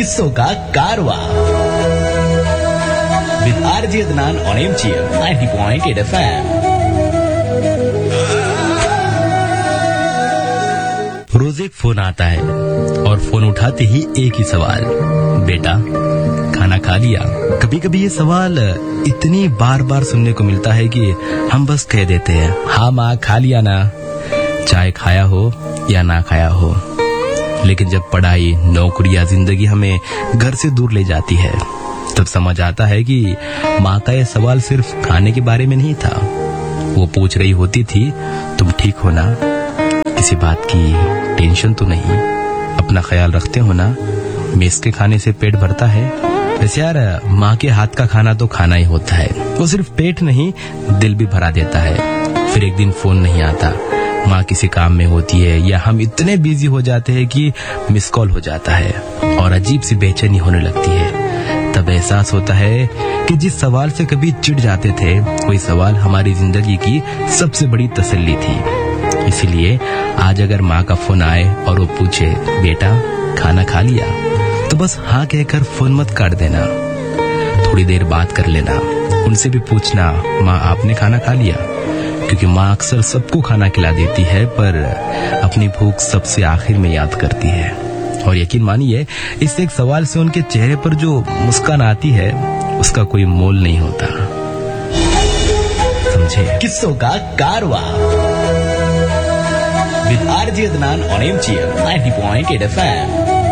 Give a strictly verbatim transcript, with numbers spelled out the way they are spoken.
किस्सों का कारवा with RJ Adnan on MGM ninety point eight FM. रोज एक फोन आता है और फोन उठाते ही एक ही सवाल, बेटा खाना खा लिया। कभी कभी ये सवाल इतनी बार बार सुनने को मिलता है कि हम बस कह देते हैं, हाँ माँ खा लिया ना, चाहे खाया हो या ना खाया हो। लेकिन जब पढ़ाई, नौकरी या जिंदगी हमें घर से दूर ले जाती है, तब समझ आता है कि माँ का यह सवाल सिर्फ खाने के बारे में नहीं था। वो पूछ रही होती थी, तुम ठीक हो ना, किसी बात की टेंशन तो नहीं, अपना ख्याल रखते हो ना, मेस के खाने से पेट भरता है। वैसे यार, माँ के हाथ का खाना तो खाना ही होता है, वो सिर्फ पेट नहीं दिल भी भरा देता है। फिर एक दिन फोन नहीं आता, माँ किसी काम में होती है या हम इतने बिजी हो जाते हैं कि मिस कॉल हो जाता है और अजीब सी बेचैनी होने लगती है। तब एहसास होता है कि जिस सवाल से कभी चिढ़ जाते थे, वही सवाल हमारी जिंदगी की सबसे बड़ी तसल्ली थी। इसीलिए आज अगर माँ का फोन आए और वो पूछे, बेटा खाना खा लिया, तो बस हाँ कहकर फोन मत काट देना, थोड़ी देर बात कर लेना, उनसे भी पूछना, माँ आपने खाना खा लिया? क्योंकि माँ अक्सर सबको खाना खिला देती है, पर अपनी भूख सबसे आखिर में याद करती है। और यकीन मानिए, इस एक सवाल से उनके चेहरे पर जो मुस्कान आती है, उसका कोई मोल नहीं होता। समझे? किस्सों का कारवा with RJ Adnan on MGM ninety point eight FM.